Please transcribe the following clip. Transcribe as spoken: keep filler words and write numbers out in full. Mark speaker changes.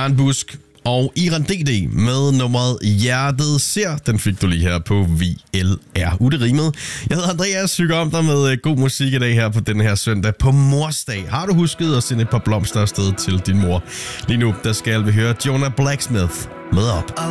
Speaker 1: Karen Busk og Iran D D med nummeret Hjertet Ser. Den fik du lige her på V L R. U, det rimede. Jeg hedder Andreas, syger om dig med god musik i dag her på den her søndag på morsdag. Har du husket at sende et par blomster afsted til din mor? Lige nu, der skal vi høre Jonah Blacksmith med op.